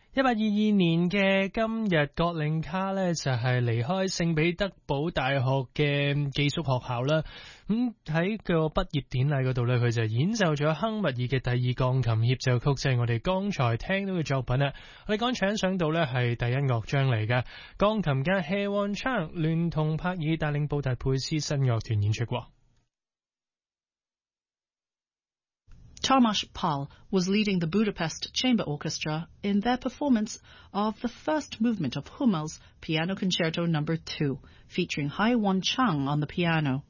1822年嘅今日，葛令卡呢就係離開聖彼得堡大學嘅寄宿學校啦。喺個畢業典禮嗰度呢，佢就演奏咗亨密爾嘅第二鋼琴協奏曲，就係我哋剛才聽到嘅作品啦。我哋剛才想到呢係第一樂章嚟嘅，鋼琴家謝旺昌聯同帕爾帶領布達佩斯新樂團演出過。 Tomasz Pal was leading the Budapest Chamber Orchestra in their performance of the first movement of Hummel's Piano Concerto No. 2, featuring Hai Wan Chang on the piano.